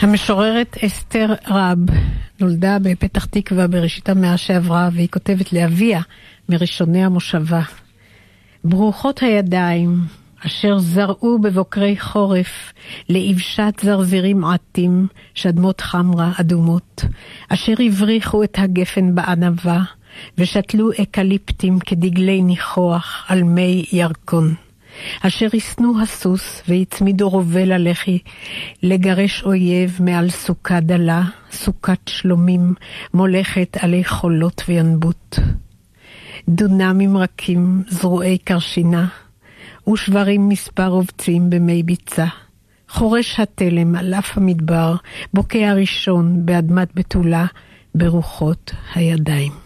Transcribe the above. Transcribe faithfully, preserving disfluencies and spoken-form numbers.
המשוררת אסתר רב נולדה בפתח תקווה בראשית המאה שעברה, והיא כותבת לאביה מראשוני המושבה. ברוכות הידיים אשר זרעו בבוקרי חורף ליבשת זרזירים עטים שדמות חמרה אדומות, אשר הבריחו את הגפן בענבה ושתלו אקליפטים כדגלי ניחוח על מי ירקון, אשר יסנו הסוס ויצמידו רובה ללחי לגרש אויב מעל סוכה דלה, סוכת שלומים מולכת עלי חולות וינבוט. דונמים רכים זרועי קרשינה ושברים מספר עובצים במי ביצה. חורש התלם על אף המדבר, בוקע ראשון באדמת בתולה ברוחות הידיים.